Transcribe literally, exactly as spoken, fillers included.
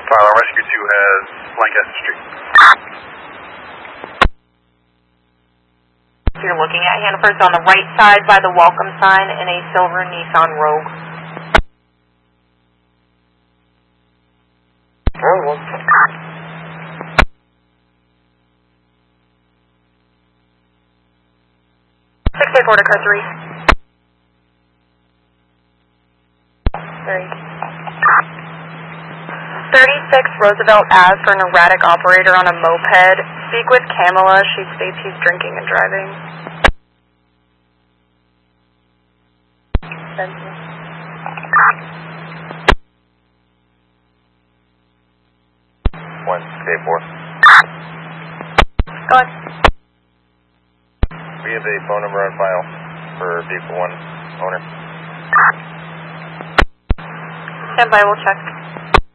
File Rescue two has Lancaster Street. You're looking at Hannaford's on the right side by the welcome sign in a silver Nissan Rogue. Oh, well. six eight four to car three. Three. thirty-six Roosevelt Ave for an erratic operator on a moped. Speak with Kamala. She states he's drinking and driving. Benson. one six eight four. Go ahead. We have a phone number on file for vehicle one owner. Stand by, we'll check.